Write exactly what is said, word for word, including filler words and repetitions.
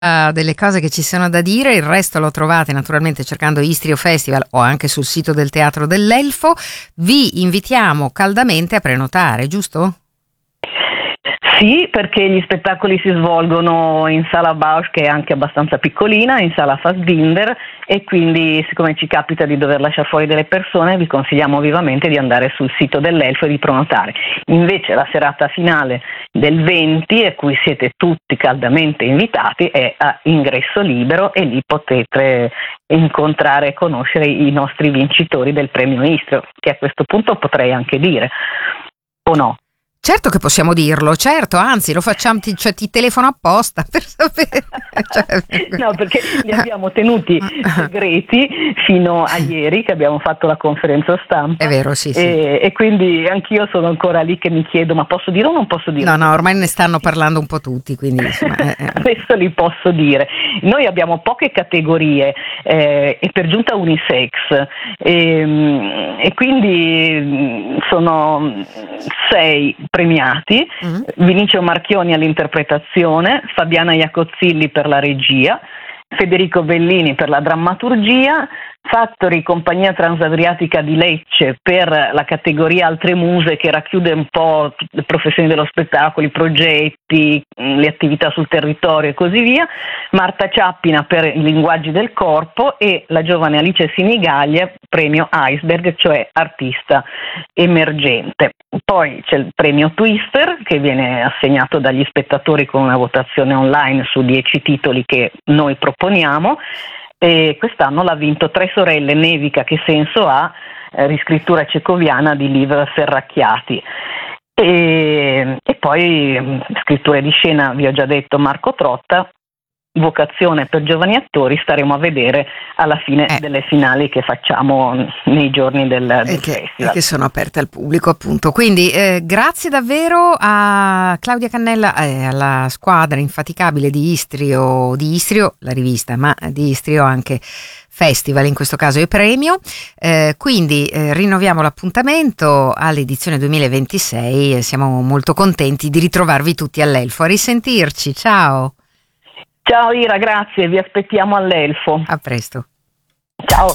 Uh, delle cose che ci sono da dire, il resto lo trovate naturalmente cercando Istrio Festival o anche sul sito del Teatro dell'Elfo. Vi invitiamo caldamente a prenotare, giusto? Sì, perché gli spettacoli si svolgono in Sala Bausch, che è anche abbastanza piccolina, in Sala Fassbinder, e quindi siccome ci capita di dover lasciare fuori delle persone vi consigliamo vivamente di andare sul sito dell'Elfo e di prenotare. Invece la serata finale del venti, a cui siete tutti caldamente invitati, è a ingresso libero e lì potete incontrare e conoscere i nostri vincitori del premio Istrio, che a questo punto potrei anche dire, o no? Certo che possiamo dirlo, certo, anzi lo facciamo, ti, cioè ti telefono apposta per sapere. Cioè... No, perché li abbiamo tenuti segreti fino a ieri che abbiamo fatto la conferenza stampa. È vero, sì, sì. E, e quindi anch'io sono ancora lì che mi chiedo, ma posso dire o non posso dire? No, no, ormai ne stanno parlando un po' tutti, quindi insomma, eh, eh. Adesso li posso dire. Noi abbiamo poche categorie eh, e per giunta unisex e, e quindi sono sei premiati, mm. Vinicio Marchioni all'interpretazione, Fabiana Iacozzilli per la regia, Federico Bellini per la drammaturgia, Fattori Compagnia Transadriatica di Lecce per la categoria Altre Muse, che racchiude un po' le professioni dello spettacolo, i progetti, le attività sul territorio e così via, Marta Ciappina per i linguaggi del corpo e la giovane Alice Sinigaglia premio Iceberg, cioè artista emergente. Poi c'è il premio Twister che viene assegnato dagli spettatori con una votazione online su dieci titoli che noi proponiamo. E quest'anno l'ha vinto Tre sorelle, Nevica che senso ha, eh, riscrittura cecoviana di Liv Ferracchiati. E, e poi mh, scritture di scena, vi ho già detto, Marco Trotta, vocazione per giovani attori, staremo a vedere alla fine eh. delle finali che facciamo nei giorni del, del che, festival. Che sono aperte al pubblico, appunto. Quindi eh, grazie davvero a Claudia Cannella e alla squadra infaticabile di Istrio, di Istrio, la rivista, ma di Istrio anche Festival, in questo caso e premio. Eh, quindi eh, rinnoviamo l'appuntamento all'edizione duemilaventisei e siamo molto contenti di ritrovarvi tutti all'Elfo. A risentirci, ciao! Ciao Ira, grazie, vi aspettiamo all'Elfo. A presto.